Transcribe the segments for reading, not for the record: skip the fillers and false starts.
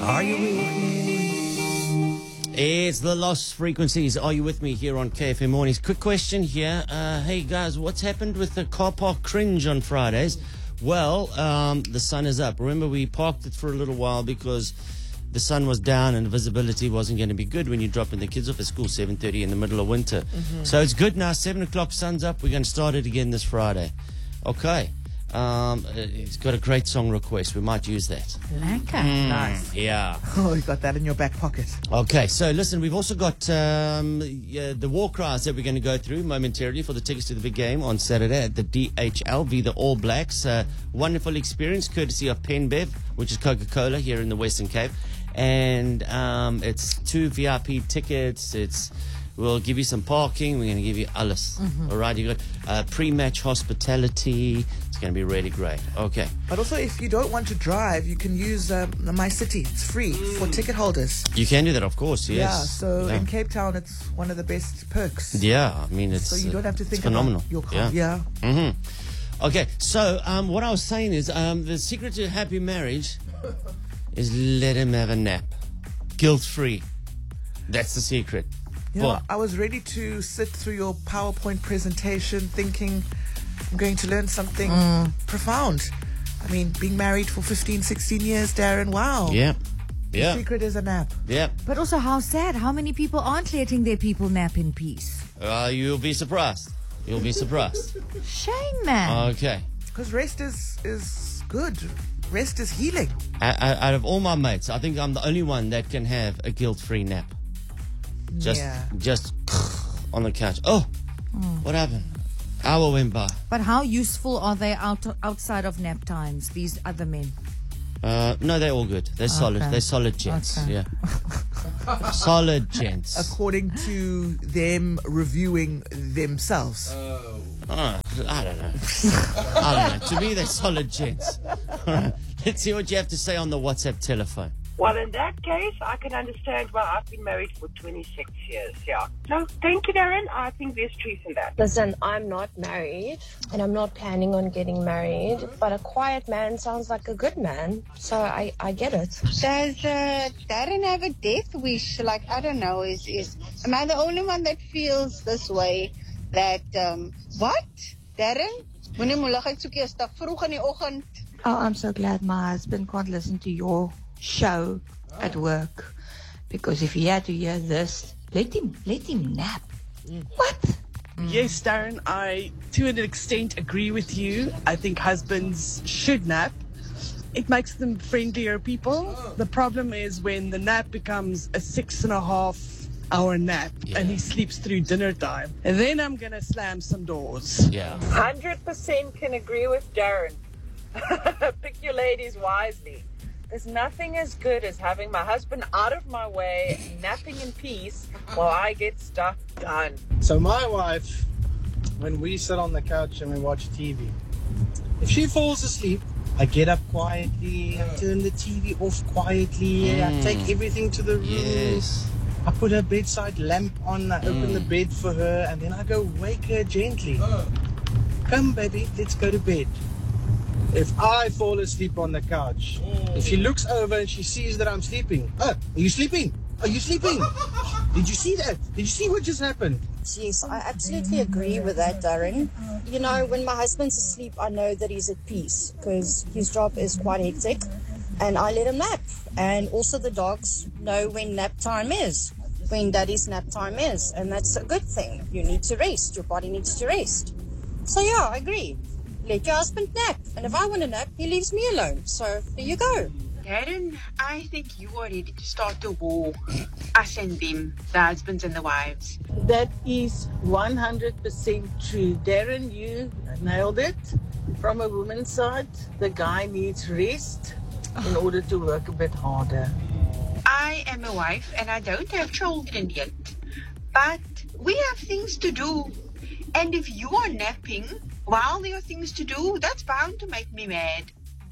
Are you with me? It's the Lost Frequencies. Are you with me here on KFM Mornings? Quick question here. Hey guys, what's happened with the car park cringe on Fridays? Well, the sun is up. Remember, we parked it for a little while because the sun was down and visibility wasn't going to be good when you're dropping the kids off at school 7:30 in the middle of winter. So it's good now. 7 o'clock, sun's up. We're going to start it again this Friday. Okay. It's got a great song request. We might use that. Lekker. Nice. Yeah. Oh, you got that in your back pocket. Okay, so listen, we've also got the war cries that we're going to go through momentarily for the tickets to the big game on Saturday at the DHL v the All Blacks. Wonderful experience, courtesy of Penbev, which is Coca-Cola here in the Western Cape. And it's 2 VIP tickets. We'll give you some parking. We're going to give you alles. All right, you got pre-match hospitality. It's going to be really great. Okay. But also, if you don't want to drive, you can use My City. It's free for ticket holders. You can do that, of course, yes. Yeah, so Yeah. in Cape Town, it's one of the best perks. Yeah, I mean, it's So you don't have to think phenomenal. about your car. Yeah. Yeah. Okay, so what I was saying is the secret to happy marriage is let him have a nap. Guilt-free. That's the secret. You know, Well, I was ready to sit through your PowerPoint presentation thinking I'm going to learn something profound. I mean, being married for 15, 16 years, Darren, wow. yeah. The Yeah. secret is a nap. Yeah. But also, how sad. How many people aren't letting their people nap in peace? You'll be surprised. You'll be surprised. Shame, man. Okay. Because rest is good. Rest is healing. Out of all my mates, I think I'm the only one that can have a guilt-free nap. Yeah. Just on the couch. Oh, what happened? Hour went by. But how useful are they outside of nap times, these other men? No, they're all good. They're solid. Okay. They're solid gents. Okay. Yeah. Solid gents. According to them reviewing themselves. I don't know. To me, they're solid gents. All right. Let's see what you have to say on the WhatsApp telephone. Well, in that case, I can understand why I've been married for 26 years, yeah. No, thank you, Darren. I think there's truth in that. Listen, I'm not married and I'm not planning on getting married, but a quiet man sounds like a good man, so I get it. Does Darren have a death wish? Like, I don't know, am I the only one that feels this way? That, what? Darren? Wanneer moet ek soek jy stap vroeg in die oggend? Oh, I'm so glad my husband can't listen to your show at work. Because if he had to hear this, let him nap. What? Yes, Darren, I, to an extent, agree with you. I think husbands should nap. It makes them friendlier people. The problem is when the nap becomes a 6.5-hour nap and he sleeps through dinner time. And then I'm going to slam some doors. Yeah. 100% can agree with Darren. Pick your ladies wisely. There's nothing as good as having my husband out of my way, napping in peace while I get stuff done. So my wife, when we sit on the couch and we watch TV, if she falls asleep, I get up quietly, I turn the TV off quietly, I take everything to the room. Yes. I put her bedside lamp on, I open the bed for her, and then I go wake her gently. Come, baby, let's go to bed. If I fall asleep on the couch, if she looks over and she sees that I'm sleeping, are you sleeping? Are you sleeping? Did you see that? Did you see what just happened? Yes, I absolutely agree with that, Darren. You know, when my husband's asleep, I know that he's at peace because his job is quite hectic and I let him nap. And also the dogs know when nap time is, when daddy's nap time is. And that's a good thing. You need to rest. Your body needs to rest. So yeah, I agree. Let your husband nap. And if I want to nap, he leaves me alone. So there you go. Darren, I think you are ready to start a war. Us and them, the husbands and the wives. That is 100% true. Darren, you nailed it. From a woman's side, the guy needs rest in order to work a bit harder. I am a wife and I don't have children yet. But we have things to do. And if you are napping while there are things to do, that's bound to make me mad.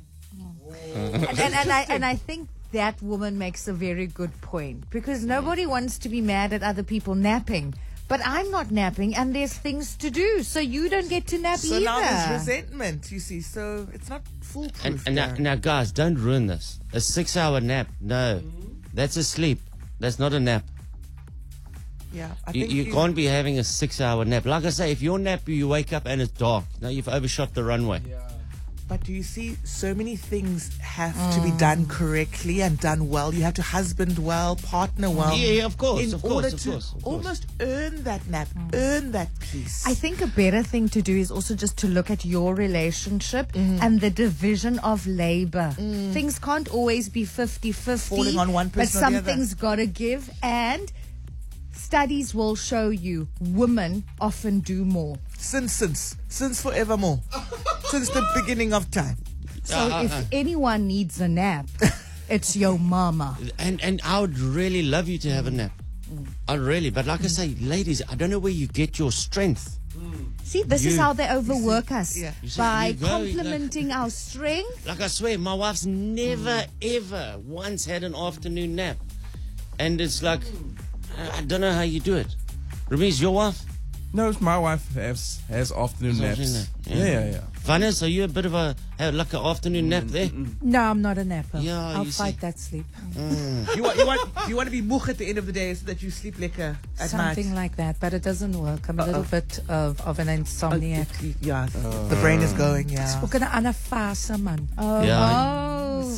And I think that woman makes a very good point because nobody wants to be mad at other people napping, But I'm not napping, and there's things to do, so you don't get to nap So either. now there's resentment, you see. So it's not foolproof. And now, guys, don't ruin this. A 6-hour nap, no. That's a sleep. That's not a nap. Yeah, I You, think you can't be having a 6-hour nap. Like I say, if you're nappy, you wake up and it's dark. Now you've overshot the runway. But do you see, so many things have to be done correctly and done well. You have to husband well, partner well. Yeah, of course, in of course, order of to course, of course. almost earn that nap, earn that peace. I think a better thing to do is also just to look at your relationship and the division of labor. Things can't always be 50-50. Falling on one but person or the other. something's got to give. And studies will show you women often do more. Since forevermore. Since the beginning of time. So if anyone needs a nap, it's your mama. And I would really love you to have a nap. I really, but like I say, ladies, I don't know where you get your strength. See, this is how they overwork us. Yeah. You see, By you go, complimenting our strength. Like I swear, my wife's never, ever once had an afternoon nap. And it's like, I don't know how you do it. Ramiz, your wife? No, my wife has afternoon naps. Afternoon nap, Yeah. Vanessa, are you a bit of like an afternoon nap there? No, I'm not a napper. Yeah, I'll you fight see. that sleep. You want to be moeg at the end of the day so that you sleep lekker at Something night. like that, but it doesn't work. I'm a little bit of an insomniac. Yeah, the brain is going, yeah. Ook in 'n ander fase, man. Yeah.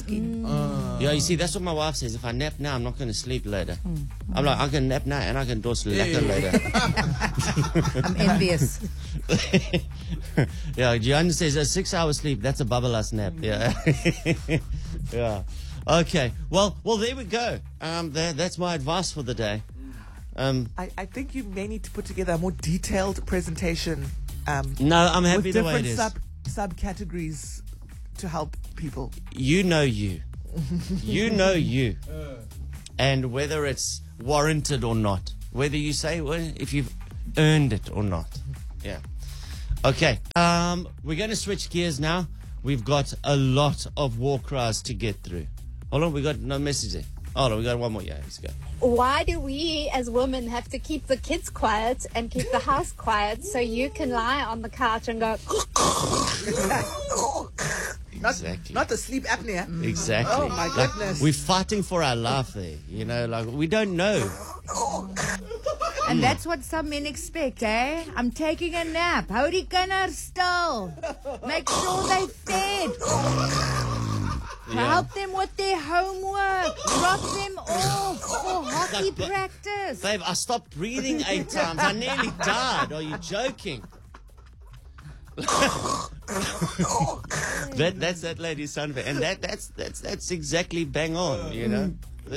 Oh. You see, that's what my wife says. If I nap now, I'm not going to sleep later. I'm like, I can nap now and I can dos lekker later. I'm envious. Yeah, Gian says a 6-hour sleep, that's a bubble-ass nap. Yeah. Yeah. Okay. Well, there we go. That's my advice for the day. I think you may need to put together a more detailed presentation. No, I'm happy with the way it different is. subcategories to help people. You know you. You know you. And whether it's warranted or not. Whether you say, well, if you've earned it or not. Yeah. Okay. We're going to switch gears now. We've got a lot of war cries to get through. Hold on, we got no message there. Hold on, we got one more. Yeah, let's go. Why do we as women have to keep the kids quiet and keep the house quiet so you can lie on the couch and go... Exactly. Not the sleep apnea. Exactly. Oh, my Like, goodness. we're fighting for our life there. You know, like, we don't know. And that's what some men expect, eh? I'm taking a nap. Hou die kinders still. Make sure they fed. Help them with their homework. Drop them off for hockey But- practice. Babe, I stopped breathing 8 times. I nearly died. Are you joking? That's that lady's son, and that's exactly bang on, you know.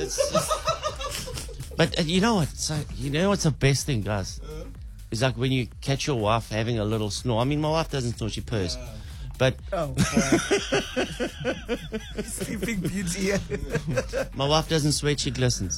But you know what? So you know what's the best thing, guys? It's like when you catch your wife having a little snore. I mean, my wife doesn't snore; she purrs. But Sleeping Beauty. my wife doesn't sweat; she glistens.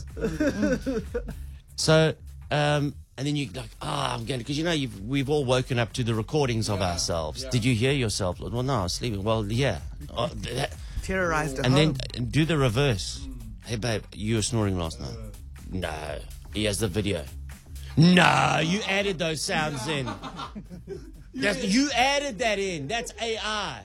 So, and then you like, I'm going because you know we've all woken up to the recordings of ourselves. Did you hear yourself? Well, no, I was sleeping. Well, yeah. Terrorized at And home. then do the reverse. Hey, babe, you were snoring last night. No, he has the video. No, you added those sounds in. You added that in. That's AI.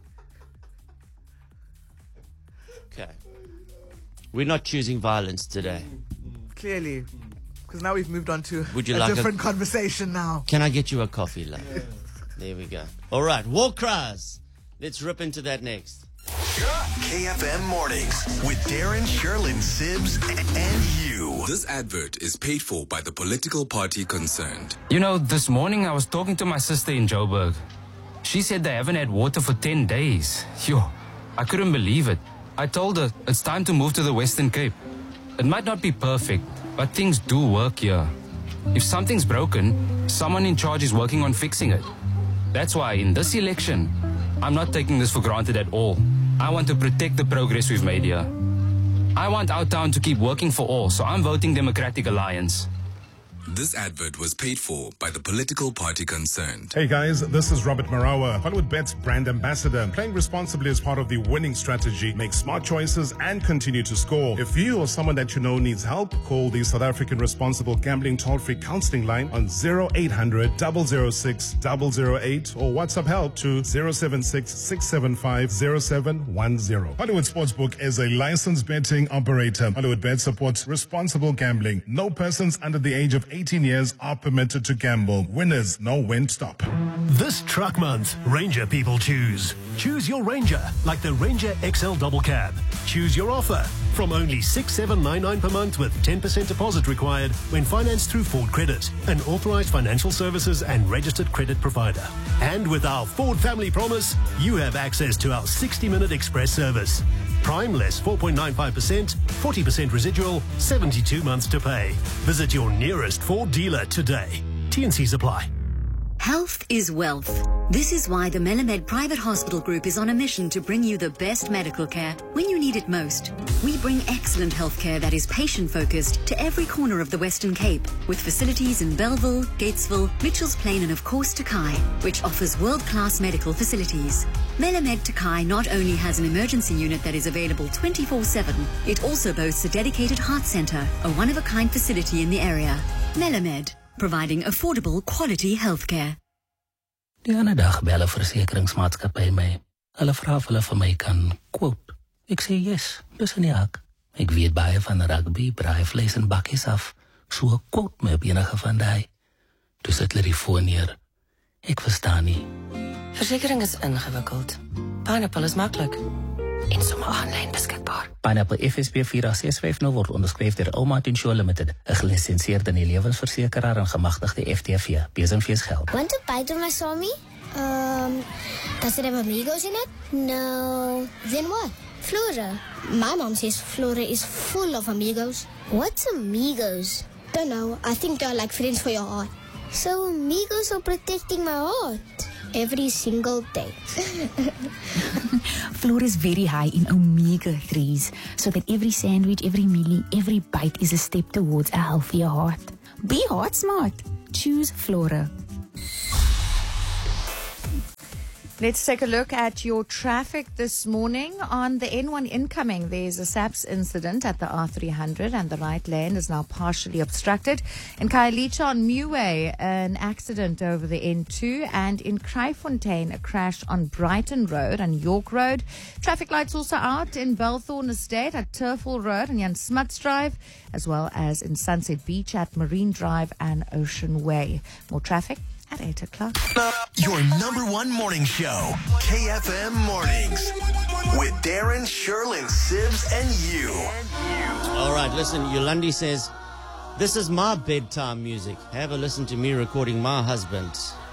Okay. We're not choosing violence today. Clearly. Because now we've moved on to Would you a like a- different conversation now. Can I get you a coffee, love? There we go. All right, war cries. Let's rip into that next. KFM Mornings with Darren, Sherlyn, Sibbs, and you. This advert is paid for by the political party concerned. You know, this morning I was talking to my sister in Joburg. She said they haven't had water for 10 days. Yo, I couldn't believe it. I told her it's time to move to the Western Cape. It might not be perfect, but things do work here. If something's broken, someone in charge is working on fixing it. That's why in this election, I'm not taking this for granted at all. I want to protect the progress we've made here. I want our town to keep working for all, so I'm voting Democratic Alliance. This advert was paid for by the political party concerned. Hey guys, this is Robert Marawa, HollywoodBet's brand ambassador. Playing responsibly is part of the winning strategy. Make smart choices and continue to score. If you or someone that you know needs help, call the South African Responsible Gambling Toll-Free Counseling Line on 0800 006 008 or WhatsApp help to 076 675 0710. Hollywood Sportsbook is a licensed betting operator. HollywoodBet supports responsible gambling. No persons under the age of 18 years are permitted to gamble. Winners know when to stop. This truck month, Ranger people choose. Choose your Ranger, like the Ranger XL Double Cab. Choose your offer from only $6,799 per month with 10% deposit required when financed through Ford Credit, an authorized financial services and registered credit provider. And with our Ford Family Promise, you have access to our 60-minute express service. Prime less 4.95%, 40% residual, 72 months to pay. Visit your nearest Ford dealer today. T&Cs apply. Health is wealth. This is why the Melamed Private Hospital Group is on a mission to bring you the best medical care when you need it most. We bring excellent health care that is patient-focused to every corner of the Western Cape, with facilities in Belleville, Gatesville, Mitchells Plain and of course Takai, which offers world-class medical facilities. Melamed Takai not only has an emergency unit that is available 24/7, it also boasts a dedicated heart center, a one-of-a-kind facility in the area. Melamed, providing affordable quality healthcare. Die ander dag bel 'n versekeringsmaatskappy my. Hulle vra of hulle vir my kan quote. Ek sê yes, dis in die hak. Ek weet baie van rugby, braaivleis en bakkies af. So quote my op enige van daai. Toe sit hulle die foon neer. Ek verstaan nie. Versekering is ingewikkeld. Pineapple is maklik. En sommer aanlyn beskikbaar. Pineapple FSB 4650 word onderskryf deur Omat Insure Limited, 'n gelisensieerde lewensversekeraar en gemagtigde FTV. Besenfees geld. Want to bite on my Sammy? Does it have amigos in it? No. Then what? Flora. My mom says Flora is full of amigos. What's amigos? Don't know. I think they're like friends for your heart. So amigos are protecting my heart every single day. Flora is very high in omega-3s, so that every sandwich, every mealie, every bite is a step towards a healthier heart. Be heart smart. Choose Flora. Let's take a look at your traffic this morning. On the N1 incoming, there's a SAPS incident at the R300 and the right lane is now partially obstructed. In Khayelitsha on Muway, an accident over the N2, and in Kraaifontein, a crash on Brighton Road and York Road. Traffic lights also out in Belthorn Estate at Turfall Road and Jan Smuts Drive, as well as in Sunset Beach at Marine Drive and Ocean Way. More traffic at 8 o'clock. Your number one morning show, KFM Mornings, with Darren, Sherlyn, Sibs, and you. All right, listen, Yolandi says, this is my bedtime music. Have a listen to me recording my husband.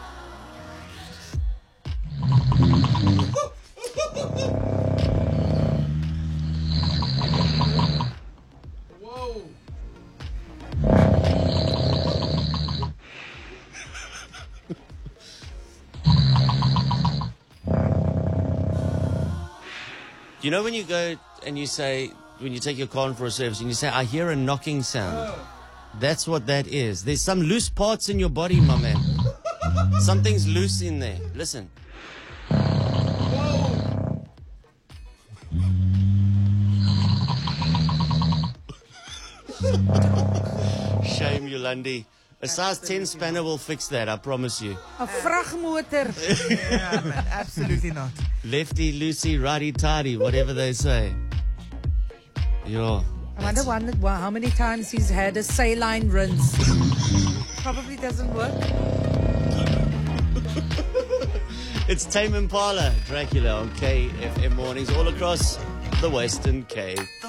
You know when you go and you say, when you take your car in for a service and you say, I hear a knocking sound. That's what that is. There's some loose parts in your body, my man. Something's loose in there. Listen. Shame, Yolandi. A size 10 spanner will fix that, I promise you. A vrachtmotor. Yeah, man, absolutely not. Lefty, loosey, righty, tighty, whatever they say. Yeah. I wonder how many times he's had a saline rinse. Probably doesn't work. It's Tame Impala, Dracula on KFM Mornings all across the Western Cape.